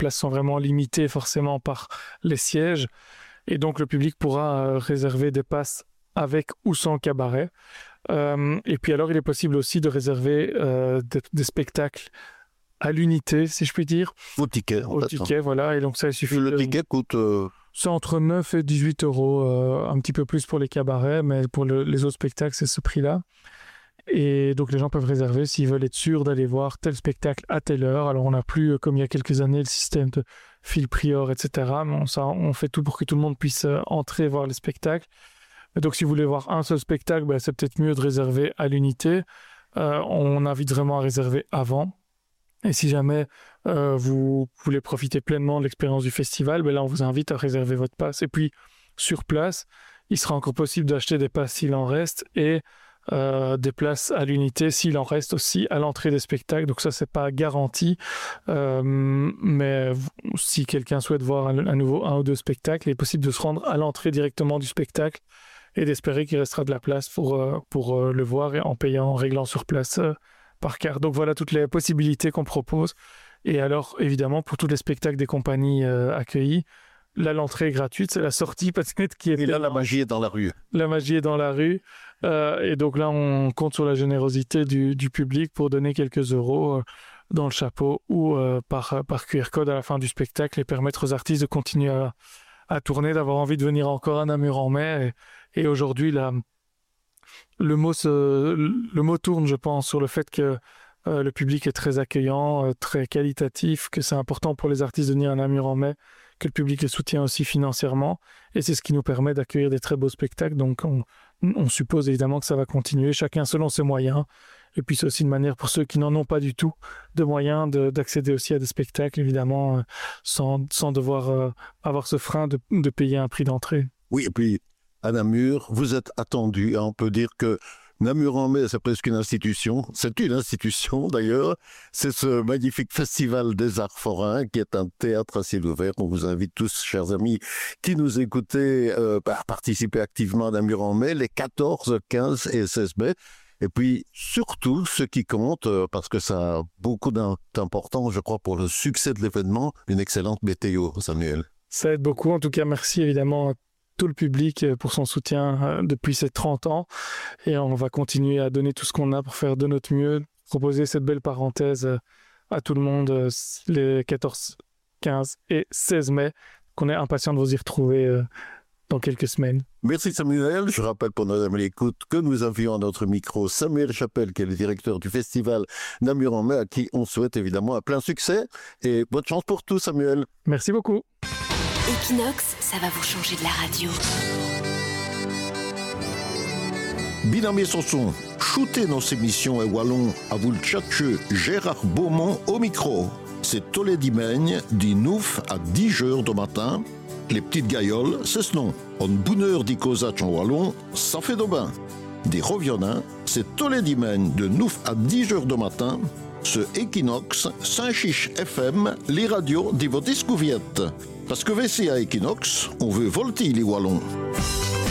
places sont vraiment limitées forcément par les sièges. Et donc, le public pourra réserver des passes avec ou sans cabaret. Et puis alors, il est possible aussi de réserver des spectacles à l'unité, si je puis dire. Au ticket. Au ticket, voilà. Et donc, ça, il suffit. Le ticket coûte... C'est entre 9 et 18 euros, un petit peu plus pour les cabarets, mais pour les autres spectacles, c'est ce prix-là. Et donc, les gens peuvent réserver s'ils veulent être sûrs d'aller voir tel spectacle à telle heure. Alors, on n'a plus, comme il y a quelques années, le système de fil prior, etc. Mais on fait tout pour que tout le monde puisse entrer voir les spectacles. Et donc, si vous voulez voir un seul spectacle, c'est peut-être mieux de réserver à l'unité. On invite vraiment à réserver avant. Et si jamais vous voulez profiter pleinement de l'expérience du festival, là, on vous invite à réserver votre passe. Et puis, sur place, il sera encore possible d'acheter des passes s'il en reste et des places à l'unité s'il en reste aussi à l'entrée des spectacles. Donc ça, c'est pas garanti. Mais si quelqu'un souhaite voir à nouveau un ou deux spectacles, il est possible de se rendre à l'entrée directement du spectacle et d'espérer qu'il restera de la place pour le voir et en réglant sur place par carte. Donc voilà toutes les possibilités qu'on propose. Et alors, évidemment, pour tous les spectacles des compagnies accueillies, là, l'entrée est gratuite, c'est la sortie peut-être qui est... Et là, la magie est dans la rue. La magie est dans la rue. Et donc là, on compte sur la générosité du public pour donner quelques euros dans le chapeau ou par QR code à la fin du spectacle et permettre aux artistes de continuer à tourner, d'avoir envie de venir encore à Namur en mai. Et aujourd'hui, le mot tourne, je pense, sur le fait que le public est très accueillant, très qualitatif, que c'est important pour les artistes de venir à Namur en mai, que le public les soutient aussi financièrement. Et c'est ce qui nous permet d'accueillir des très beaux spectacles. Donc, on suppose évidemment que ça va continuer, chacun selon ses moyens. Et puis, c'est aussi une manière pour ceux qui n'en ont pas du tout de moyens d'accéder aussi à des spectacles, évidemment, sans devoir avoir ce frein de payer un prix d'entrée. Oui, et puis, à Namur, vous êtes attendu. On peut dire que Namur en mai, c'est presque une institution. C'est une institution, d'ailleurs. C'est ce magnifique festival des arts forains qui est un théâtre à ciel ouvert. On vous invite tous, chers amis, qui nous écoutez, à participer activement à Namur en mai, les 14, 15 et 16 mai. Et puis, surtout, ce qui compte, parce que ça a beaucoup d'importance, je crois, pour le succès de l'événement, une excellente météo, Samuel. Ça aide beaucoup. En tout cas, merci évidemment tout le public pour son soutien depuis ces 30 ans et on va continuer à donner tout ce qu'on a pour faire de notre mieux, proposer cette belle parenthèse à tout le monde les 14, 15 et 16 mai, qu'on est impatient de vous y retrouver dans quelques semaines. Merci Samuel. Je rappelle pour nos amis l'écoute que nous avions à notre micro Samuel Chapelle, qui est le directeur du festival Namur en mai, à qui on souhaite évidemment un plein succès et bonne chance pour tout, Samuel. Merci beaucoup. Equinox, ça va vous changer de la radio. Binamé Sanson, shootez nos émissions et wallon à vous le tchatcheux Gérard Beaumont au micro. C'est tous les dimanches, du 9 à 10 heures du matin. Les petites gailloles, c'est ce nom. En bonne heure d'Icosach en wallon, ça fait de bain. Des reviennants, c'est tous les dimanches de 9 à 10 heures du matin. Ce Equinox, Saint-Chiche FM, les radios de votre discouverte. Parce que ici à Equinox, on veut volter les wallons.